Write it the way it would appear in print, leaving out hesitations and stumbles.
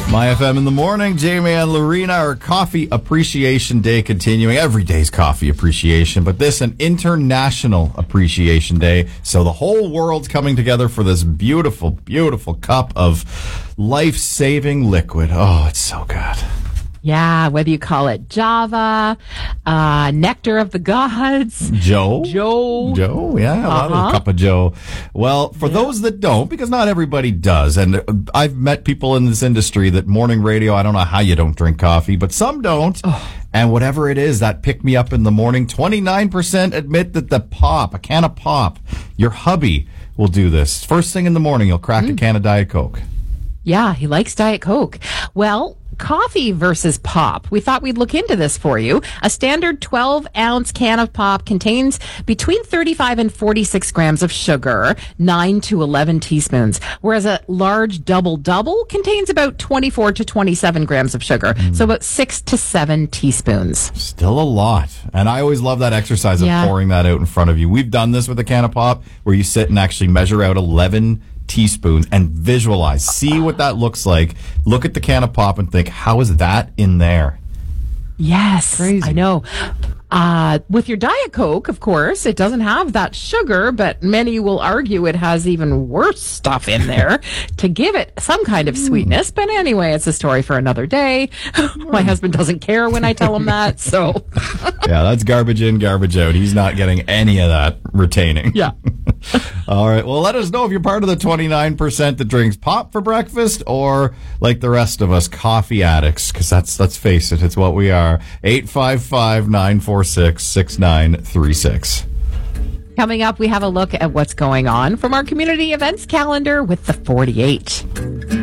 My FM in the morning, Jamie and Lorena, our Coffee Appreciation Day continuing. Every day's Coffee Appreciation, but this an International Appreciation Day. So the whole world's coming together for this beautiful, beautiful cup of life-saving liquid. Oh, it's so good. Yeah, whether you call it Java, Nectar of the Gods. Joe, yeah, a lot of cup of Joe. Well, for those that don't, because not everybody does, and I've met people in this industry that morning radio, I don't know how you don't drink coffee, but some don't. Oh. And whatever it is, that pick me up in the morning, 29% admit that a can of pop, your hubby will do this. First thing in the morning, he'll crack a can of Diet Coke. Yeah, he likes Diet Coke. Well, coffee versus pop. We thought we'd look into this for you. A standard 12-ounce can of pop contains between 35 and 46 grams of sugar, 9 to 11 teaspoons, whereas a large double-double contains about 24 to 27 grams of sugar, so about 6 to 7 teaspoons. Still a lot. And I always love that exercise of pouring that out in front of you. We've done this with a can of pop where you sit and actually measure out 11 teaspoons and visualize, see what that looks like. Look at the can of pop and think, how is that in there? Yes, crazy. I know. With your Diet Coke, of course, it doesn't have that sugar, but many will argue it has even worse stuff in there to give it some kind of sweetness. But anyway, it's a story for another day. My husband doesn't care when I tell him that, so. Yeah, that's garbage in, garbage out. He's not getting any of that retaining. Yeah. All right. Well, let us know if you're part of the 29% that drinks pop for breakfast or, like the rest of us, coffee addicts, because let's face it, it's what we are. 855-946-6936. Coming up, we have a look at what's going on from our community events calendar with the 48.